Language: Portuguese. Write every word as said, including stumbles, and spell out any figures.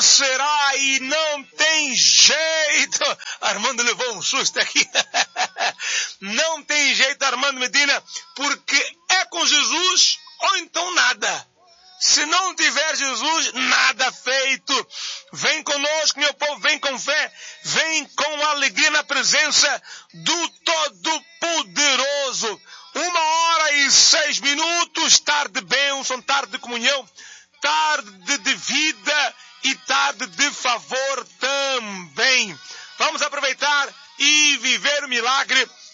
será e não tem jeito. Armando levou um susto aqui. Não tem jeito, Armando Medina, porque é com Jesus ou então nada. Se não tiver Jesus, nada feito. Vem conosco, meu povo, vem com fé, vem com alegria na presença do Todo-Poderoso. Uma hora e seis minutos, tarde de bênção, tarde de comunhão, tarde de vida e tarde de favor também. Vamos aproveitar e viver o milagre